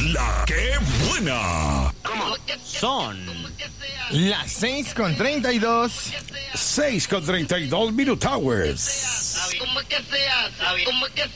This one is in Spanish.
La que buena. Son las 6:32. 6:32 Minute Towers.